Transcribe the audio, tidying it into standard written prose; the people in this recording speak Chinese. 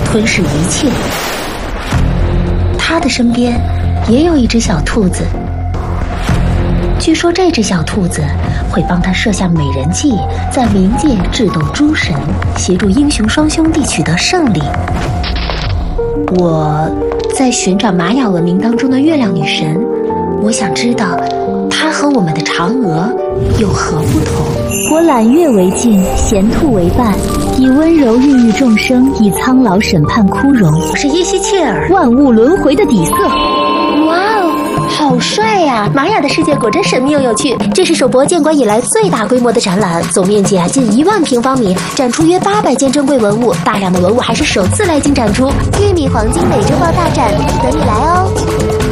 吞噬一切。他的身边也有一只小兔子，据说这只小兔子会帮他设下美人计，在冥界智斗诸神，协助英雄双兄弟取得胜利。我在寻找玛雅文明当中的月亮女神，我想知道她和我们的嫦娥有何不同。 我揽月为镜，衔兔为伴，以温柔孕育众生，以苍老审判枯荣。 我是耶西切尔， 万物轮回的底色。 哇哦，好帅呀！玛雅的世界果真神秘又有趣。这是首博建馆以来最大规模的展览，总面积近1万平方米，展出约800件珍贵文物，大量的文物还是首次来京展出。玉米黄金美洲豹大展，等你来哦！